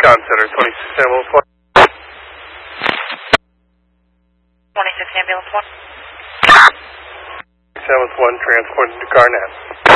Con Center, 26 Ambulance 1. 26 Ambulance 1. Ambulance 1, transported to Garnett.